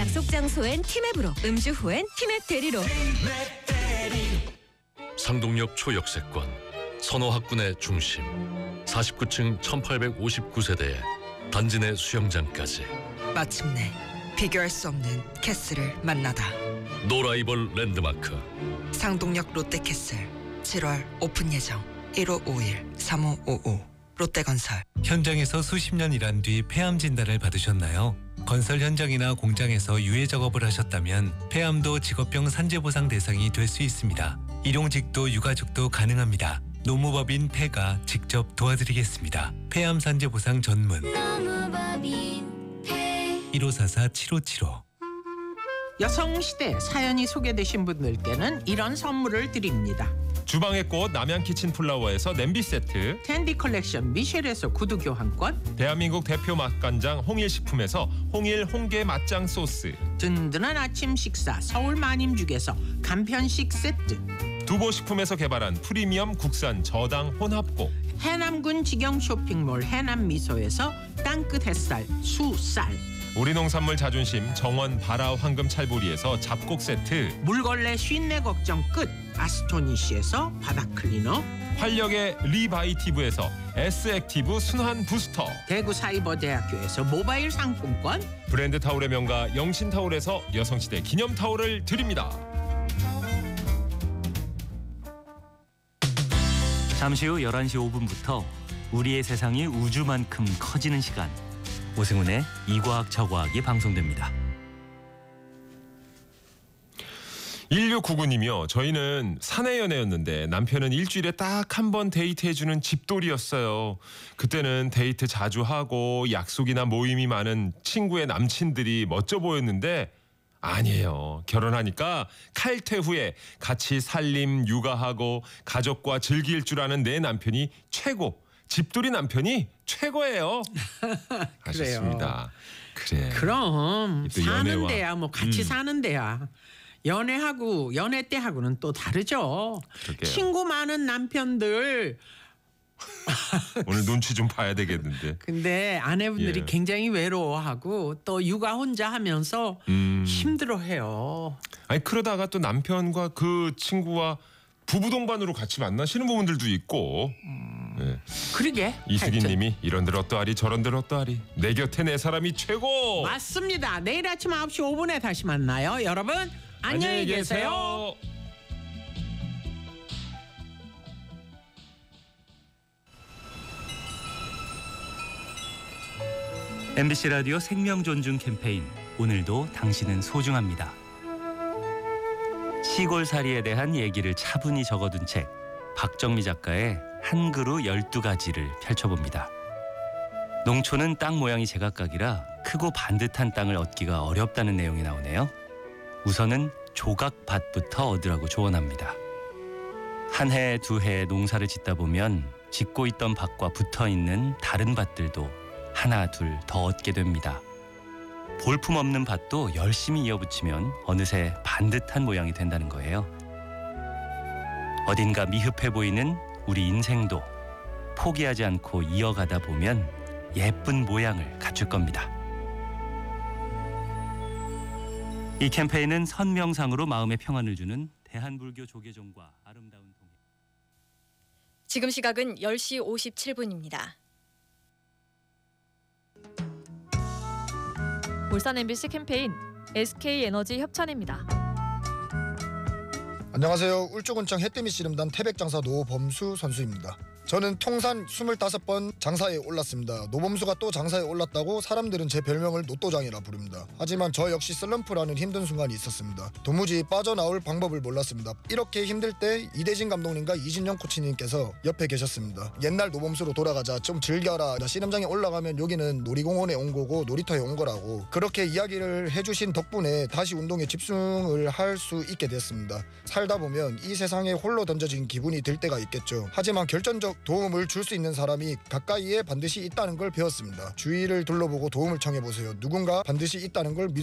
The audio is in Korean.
약속 장소엔 티맵으로, 음주 후엔 티맵 대리로. 상동역 초역세권, 선호학군의 중심, 49층 1859세대에 단지 내 수영장까지. 마침내 비교할 수 없는 캐슬을 만나다. 노라이벌 랜드마크 상동역 롯데캐슬 7월 오픈 예정. 1551-3555 롯데건설. 현장에서 수십 년 일한 뒤 폐암 진단을 받으셨나요? 건설 현장이나 공장에서 유해 작업을 하셨다면 폐암도 직업병 산재보상 대상이 될 수 있습니다. 일용직도 유가족도 가능합니다. 노무법인 폐가 직접 도와드리겠습니다. 폐암 산재보상 전문 1544-7575. 여성시대 사연이 소개되신 분들께는 이런 선물을 드립니다. 주방의 꽃 남양 키친 플라워에서 냄비 세트, 텐디 컬렉션 미셸에서 구두 교환권, 대한민국 대표 맛간장 홍일식품에서 홍일 홍게 맛장 소스, 든든한 아침 식사 서울 마님죽에서 간편식 세트, 두보식품에서 개발한 프리미엄 국산 저당 혼합곡, 해남군 직영 쇼핑몰 해남미소에서 땅끝 햇살 수쌀, 우리 농산물 자존심 정원 바라 황금 찰보리에서 잡곡 세트, 물걸레 쉰내 걱정 끝 아스토니시에서 바닥 클리너, 활력의 리바이티브에서 S액티브 순환 부스터, 대구 사이버대학교에서 모바일 상품권, 브랜드 타올의 명가 영신타올에서 여성시대 기념타올을 드립니다. 잠시 후 11시 5분부터 우리의 세상이 우주만큼 커지는 시간, 오승훈의 이과학 저과학이 방송됩니다. 1699님이요. 저희는 사내 연애였는데 남편은 일주일에 딱 한 번 데이트해주는 집돌이였어요. 그때는 데이트 자주 하고 약속이나 모임이 많은 친구의 남친들이 멋져 보였는데 아니에요. 결혼하니까 칼퇴 후에 같이 살림, 육아하고 가족과 즐길 줄 아는 내 남편이 최고. 집돌이 남편이 최고예요. 하셨습니다. 그래. 그럼 또 사는 연애와. 데야 뭐 같이 사는 데야 연애하고 연애 때하고는 또 다르죠. 그러게요. 친구 많은 남편들 오늘 눈치 좀 봐야 되겠는데. 근데 아내분들이 예. 굉장히 외로워하고 또 육아 혼자 하면서 힘들어해요. 아니 그러다가 또 남편과 그 친구와 부부 동반으로 같이 만나시는 부분들도 있고. 네. 그러게 이수기님이 이런들 어떠하리 저런들 어떠하리 내 곁에 내 사람이 최고. 맞습니다. 내일 아침 9시 5분에 다시 만나요. 여러분 안녕히 계세요. MBC 라디오 생명 존중 캠페인, 오늘도 당신은 소중합니다. 시골살이에 대한 얘기를 차분히 적어둔 책, 박정미 작가의 한 그루 12가지를 펼쳐봅니다. 농촌은 땅 모양이 제각각이라 크고 반듯한 땅을 얻기가 어렵다는 내용이 나오네요. 우선은 조각밭부터 얻으라고 조언합니다. 한 해, 두 해 농사를 짓다 보면 짓고 있던 밭과 붙어있는 다른 밭들도 하나, 둘 더 얻게 됩니다. 볼품없는 밭도 열심히 이어붙이면 어느새 반듯한 모양이 된다는 거예요. 어딘가 미흡해 보이는 우리 인생도 포기하지 않고 이어가다 보면 예쁜 모양을 갖출 겁니다. 이 캠페인은 선명상으로 마음의 평안을 주는 대한불교 조계종과 아름다운 동행. 지금 시각은 10시 57분입니다. 울산 MBC 캠페인 SK에너지 협찬입니다. 안녕하세요. 울주군청 해뜨미 씨름단 태백장사 노범수 선수입니다. 저는 통산 25번 장사에 올랐습니다. 노범수가 또 장사에 올랐다고 사람들은 제 별명을 노또장이라 부릅니다. 하지만 저 역시 슬럼프라는 힘든 순간이 있었습니다. 도무지 빠져나올 방법을 몰랐습니다. 이렇게 힘들 때 이대진 감독님과 이진영 코치님께서 옆에 계셨습니다. 옛날 노범수로 돌아가자, 좀 즐겨라, 씨름장에 올라가면 여기는 놀이공원에 온 거고 놀이터에 온 거라고 그렇게 이야기를 해주신 덕분에 다시 운동에 집중을 할 수 있게 됐습니다. 살다 보면 이 세상에 홀로 던져진 기분이 들 때가 있겠죠. 하지만 결정적 도움을 줄 수 있는 사람이 가까이에 반드시 있다는 걸 배웠습니다. 주위를 둘러보고 도움을 청해보세요. 누군가 반드시 있다는 걸